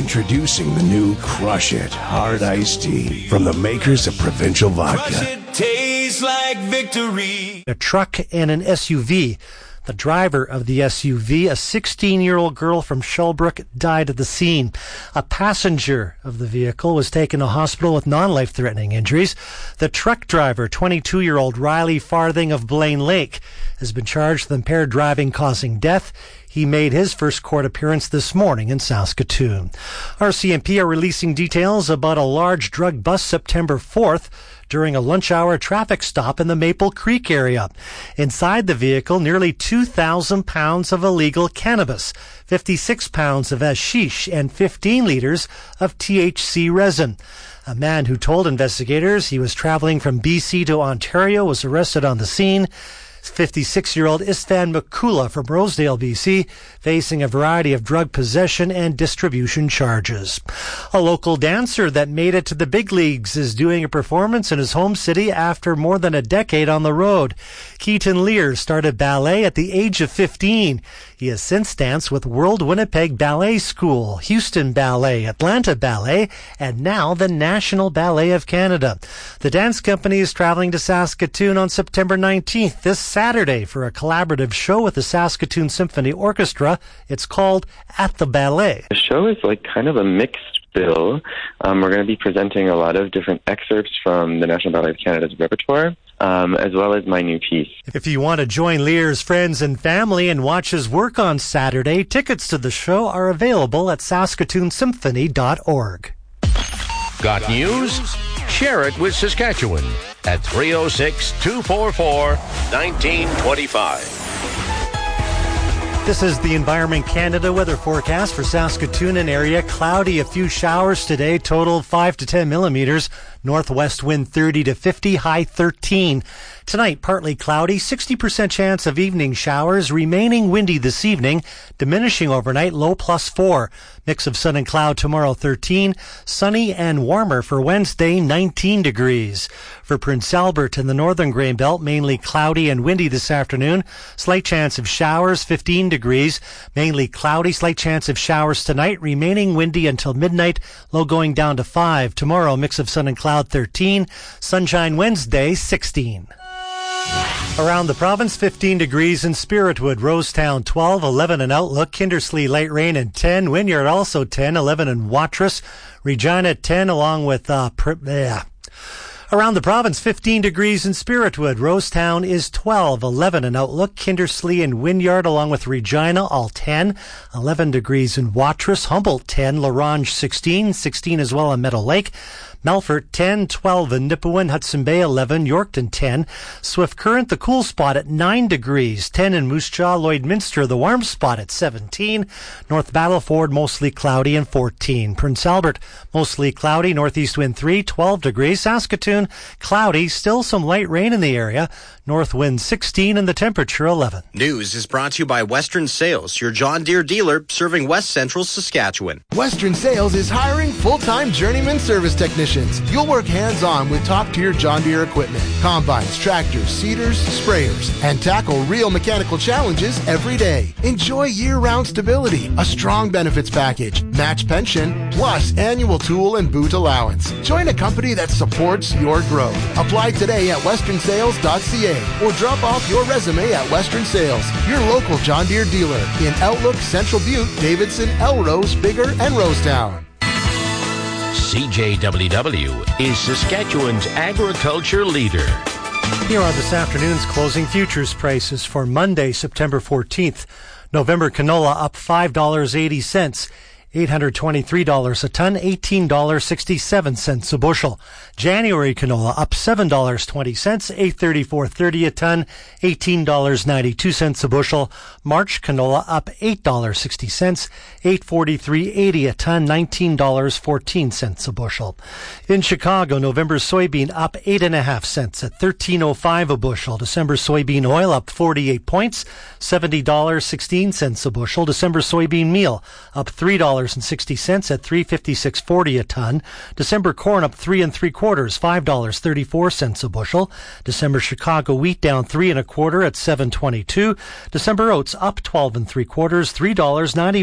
Introducing the new Crush It Hard Iced Tea from the makers of Provincial Vodka. Crush It tastes like victory. A truck and an SUV. The driver of the SUV, a 16-year-old girl from Shellbrook, died at the scene. A passenger of the vehicle was taken to hospital with non-life-threatening injuries. The truck driver, 22-year-old Riley Farthing of Blaine Lake, has been charged with impaired driving causing death. He made his first court appearance this morning in Saskatoon. RCMP are releasing details about a large drug bust September 4th during a lunch hour traffic stop in the Maple Creek area. Inside the vehicle, nearly 2,000 pounds of illegal cannabis, 56 pounds of hashish, and 15 liters of THC resin. A man who told investigators he was traveling from BC to Ontario was arrested on the scene. 56-year-old Istvan Makula from Rosedale, BC, facing a variety of drug possession and distribution charges. A local dancer that made it to the big leagues is doing a performance in his home city after more than a decade on the road. Keaton Lear started ballet at the age of 15. He has since danced with World Winnipeg Ballet School, Houston Ballet, Atlanta Ballet, and now the National Ballet of Canada. The dance company is traveling to Saskatoon on September 19th, this Saturday, for a collaborative show with the Saskatoon Symphony Orchestra. It's called At the Ballet. The show is like kind of a mixed bill. We're going to be presenting a lot of different excerpts from the National Ballet of Canada's repertoire, as well as my new piece. If you want to join Lear's friends and family and watch his work on Saturday, tickets to the show are available at saskatoonsymphony.org. Got news? Share it with Saskatchewan at 306-244-1925. This is the Environment Canada weather forecast for Saskatoon and area. Cloudy, a few showers today, total 5 to 10 millimeters. Northwest wind 30 to 50, high 13. Tonight, partly cloudy, 60% chance of evening showers, remaining windy this evening, diminishing overnight, low +4. Mix of sun and cloud tomorrow, 13. Sunny and warmer for Wednesday, 19 degrees. For Prince Albert and the northern grain belt, mainly cloudy and windy this afternoon. Slight chance of showers, 15 degrees. Mainly cloudy, slight chance of showers tonight, remaining windy until midnight, low going down to 5. Tomorrow, mix of sun and cloud, 13. Sunshine Wednesday, 16. Around the province, 15 degrees in Spiritwood, Rosetown 12, 11 in Outlook, Kindersley light rain and 10, Wynyard also 10, 11 in Watrous, Regina 10 along with Around the province, 15 degrees in Spiritwood. Rosetown is 12, 11 in Outlook. Kindersley and Wynyard along with Regina, all 10. 11 degrees in Watrous. Humboldt 10. La Ronge 16. 16 as well in Meadow Lake. Melfort 10, 12 in Nipawin, Hudson Bay 11, Yorkton 10, Swift Current the cool spot at 9 degrees, 10 in Moose Jaw, Lloydminster the warm spot at 17, North Battleford mostly cloudy and 14, Prince Albert mostly cloudy, northeast wind 3, 12 degrees, Saskatoon cloudy, still some light rain in the area, north wind 16 and the temperature 11. News is brought to you by Western Sales, your John Deere dealer serving West Central Saskatchewan. Western Sales is hiring full-time journeyman service technicians. You'll work hands-on with top-tier John Deere equipment, combines, tractors, seeders, sprayers, and tackle real mechanical challenges every day. Enjoy year-round stability, a strong benefits package, match pension, plus annual tool and boot allowance. Join a company that supports your growth. Apply today at westernsales.ca or drop off your resume at Western Sales, your local John Deere dealer in Outlook, Central Butte, Davidson, Elrose, Biggar, and Rosetown. CJWW is Saskatchewan's agriculture leader. Here are this afternoon's closing futures prices for Monday, September 14th. November canola up $5.80. $823 a ton, $18.67 a bushel. January canola up $7.20, $834.30 a ton, $18.92 a bushel. March canola up $8.60, $843.80 a ton, $19.14 a bushel. In Chicago, November soybean up 8.5 cents at $13.05 a bushel. December soybean oil up 48 points, $70.16 a bushel. December soybean meal up $3.60 at $356.40 a ton. December corn up 3 3/4, $5.34 a bushel. December Chicago wheat down 3 1/4 at $7.22. December oats up 12 3/4, $3.91.